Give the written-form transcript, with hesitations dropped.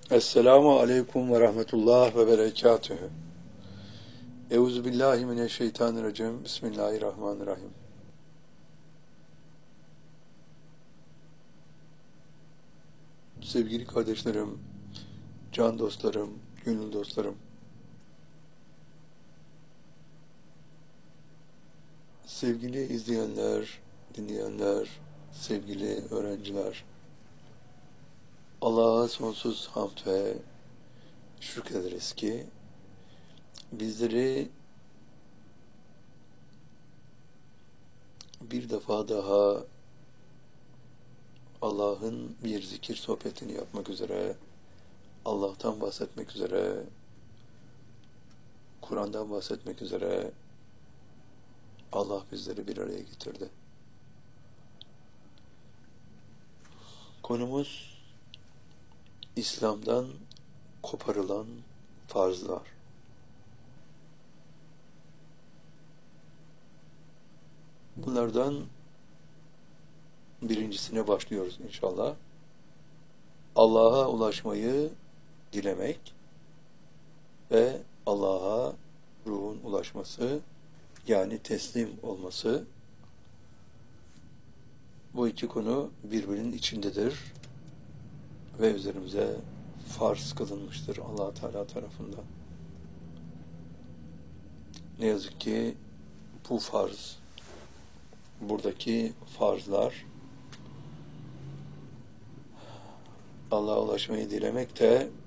Esselamu aleyküm ve rahmetullah ve berekatühü. Euzubillahimineşşeytanirracim. Bismillahirrahmanirrahim. Sevgili kardeşlerim, can dostlarım, gönül dostlarım, sevgili izleyenler, dinleyenler, sevgili öğrenciler, Allah'a sonsuz hamd ve şükrederiz ki bizleri bir defa daha Allah'ın bir zikir sohbetini yapmak üzere, Allah'tan bahsetmek üzere, Kur'an'dan bahsetmek üzere Allah bizleri bir araya getirdi. Konumuz İslam'dan koparılan farzlar. Bunlardan birincisine başlıyoruz inşallah. Allah'a ulaşmayı dilemek ve Allah'a ruhun ulaşması, yani teslim olması. Bu iki konu birbirinin içindedir ve üzerimize farz kılınmıştır Allah Teala tarafından. Ne yazık ki bu farz, buradaki farzlar, Allah'a ulaşmayı dilemek de